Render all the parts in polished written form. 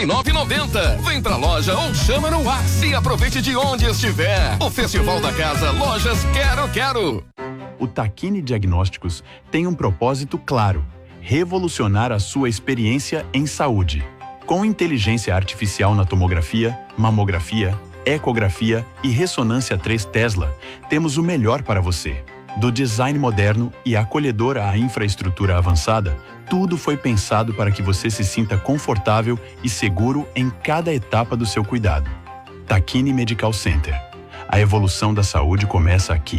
99,90. Vem pra loja ou chama no WhatsApp e aproveite de onde estiver. O Festival da Casa Lojas Quero. O Tacchini Diagnósticos tem um propósito claro: revolucionar a sua experiência em saúde. Com inteligência artificial na tomografia, mamografia, ecografia e ressonância 3 Tesla, temos o melhor para você. Do design moderno e acolhedor à infraestrutura avançada, tudo foi pensado para que você se sinta confortável e seguro em cada etapa do seu cuidado. Tacchini Medical Center. A evolução da saúde começa aqui.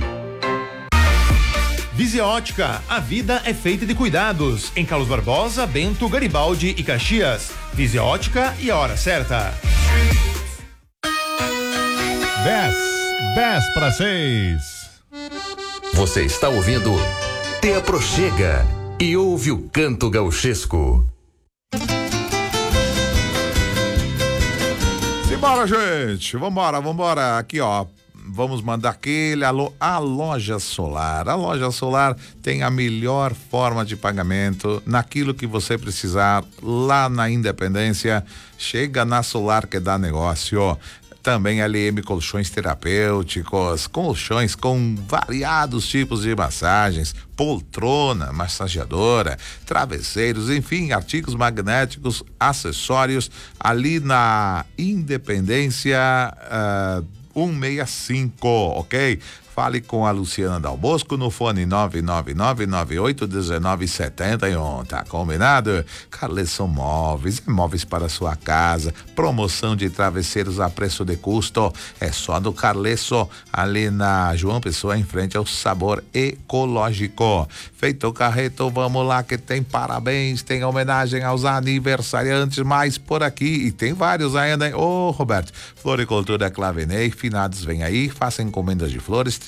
Visia Ótica, a vida é feita de cuidados. Em Carlos Barbosa, Bento, Garibaldi e Caxias. Visia Ótica e a hora certa. 10:10 Você está ouvindo Te Aproxega e ouve o canto gauchesco. Simbora, gente. Vambora. Aqui, ó. Vamos mandar aquele alô. A Loja Solar. A Loja Solar tem a melhor forma de pagamento naquilo que você precisar lá na Independência. Chega na Solar que dá negócio. Também LM Colchões Terapêuticos, colchões com variados tipos de massagens, poltrona, massageadora, travesseiros, enfim, artigos magnéticos, acessórios, ali na Independência 165, ok? Fale com a Luciana Dal Bosco no fone 999981971, tá combinado? Carleson Móveis, móveis para sua casa, promoção de travesseiros a preço de custo, é só do Carleson, ali na João Pessoa, em frente ao Sabor Ecológico. Feito o carreto, vamos lá que tem parabéns, tem homenagem aos aniversariantes, mais por aqui, e tem vários ainda, hein? Ô, Roberto, Floricultura Clavenei, finados vem aí, faça encomendas de flores,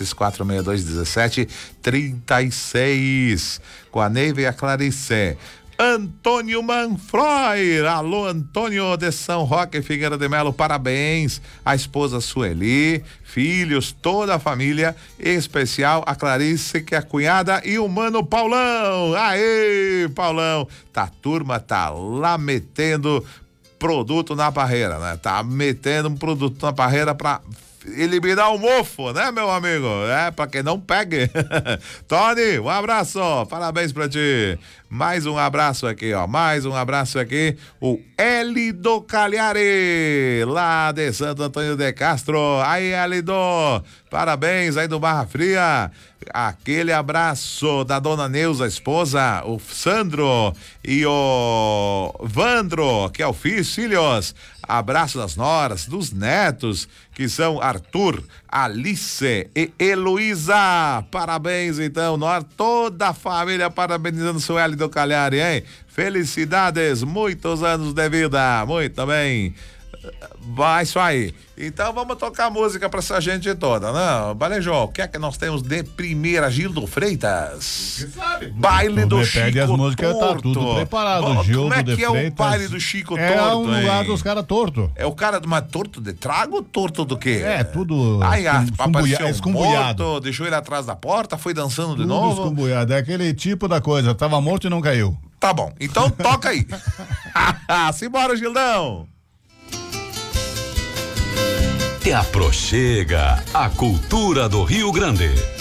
34621736, com a Neiva e a Clarice. Antônio Manfroy, alô Antônio de São Roque, Figueira de Melo, parabéns, a esposa Sueli, filhos, toda a família, em especial a Clarice, que é a cunhada, e o mano Paulão. Aê, Paulão, a turma tá lá metendo produto na barreira, né? Tá metendo um produto na barreira pra eliminar o mofo, né, meu amigo? É, pra que não pegue. Tony, um abraço, parabéns pra ti. Mais um abraço aqui, ó, o Elido Cagliari, lá de Santo Antônio de Castro. Aí, Elido, parabéns aí do Barra Fria. Aquele abraço da dona Neuza, esposa, o Sandro e o Vandro, que é o filhos. Abraço das noras, dos netos, que são Arthur, Alice e Heloísa. Parabéns, então, toda a família parabenizando o seu Elido Cagliari, hein? Felicidades, muitos anos de vida, muito bem. Vai isso aí. Então vamos tocar música pra essa gente toda, né? Balejão, o que é que nós temos de primeira? Gildo Freitas. Você sabe? Baile do Chico pede as músicas, Torto. tá tudo preparado. Gildo Como é que de é o Freitas baile do Chico é Torto? É um lugar hein? dos caras torto. É o cara de uma torto de trago ou torto do quê? É, tudo escumbuiado. Morto, deixou ele atrás da porta, foi dançando de novo. Escumbuiado, é aquele tipo da coisa, tava morto e não caiu. Tá bom, então toca aí. Simbora, Gildão. Te Aproxega, a cultura do Rio Grande.